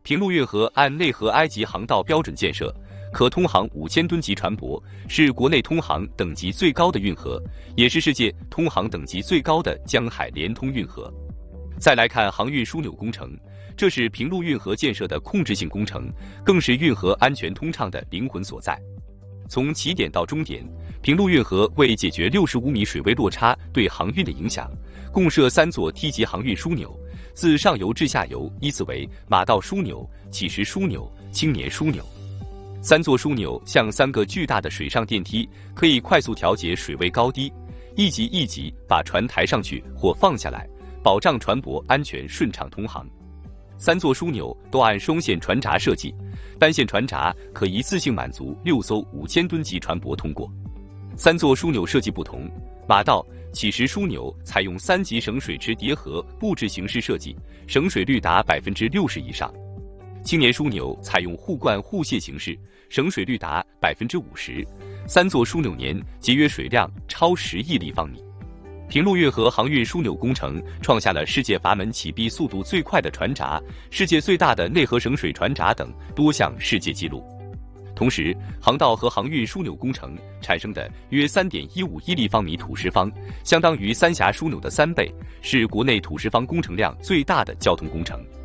平陆运河按内河埃及航道标准建设，可通航5000吨级船舶，是国内通航等级最高的运河，也是世界通航等级最高的江海联通运河。再来看航运枢纽工程，这是平陆运河建设的控制性工程，更是运河安全通畅的灵魂所在。从起点到终点，平陆运河为解决65米水位落差对航运的影响，共设3座梯级航运枢纽，自上游至下游依次为马道枢纽、起石枢纽、青年枢纽。3座枢纽像3个巨大的水上电梯，可以快速调节水位高低，一级一级把船抬上去或放下来，保障船舶安全顺畅通航。3座枢纽都按双线船闸设计，单线船闸可一次性满足6艘5000吨级船舶通过。3座枢纽设计不同，马道、起石枢纽采用3级省水池叠合布置形式设计，省水率达60%以上。青年枢纽采用互灌互泄形式，省水率达50%，3座枢纽年节约水量超10亿立方米。平陆运河航运枢纽工程创下了世界阀门起闭速度最快的船闸、世界最大的内河省水船闸等多项世界纪录。同时，航道和航运枢纽工程产生的约3.15亿立方米土石方，相当于三峡枢纽的3倍，是国内土石方工程量最大的交通工程。